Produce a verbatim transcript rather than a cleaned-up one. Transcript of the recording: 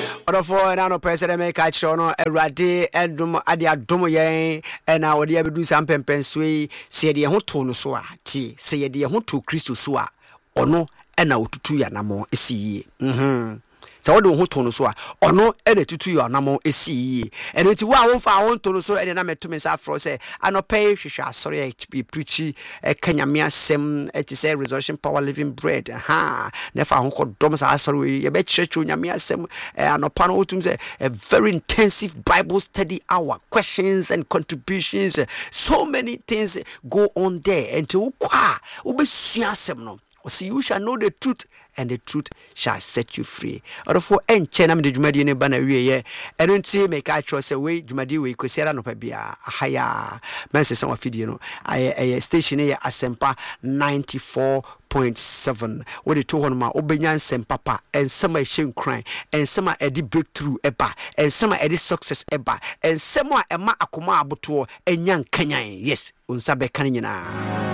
Orofo na no president make a show no Erade endum ade adom yen na ode abedu sampempenswe se de ho to no so a ti se ye de ho to Kristo so a ono na otutu ya namo esiye mhm so wode ho to no so a ono e na tutu ya namo esiye eno ti wa wo fa ho to no so e na metumi sa afro se anope hwehwe asori H P preachi e kanyame asem e ti say resurrection power living bread ha na fa ho kodom sa asori ye be church onyame asem anopa no otum se a very intensive Bible study hour, questions and contributions, so many things go on there until kwa obesua asem no. See, you shall know the truth, and the truth shall set you free. Or for enchenam de Jumadi ne bana wie, and don't say make I trust away Jumadi we kwesera no pebia haya mense some of you know I station here Asempa ninety-four point seven. What the two on my Obenyan Sempapa and some are shame crying and some are eddy breakthrough eba and some are eddy success eba and some are ema akuma abuto and young Kenyan. Yes, unsabe kanina.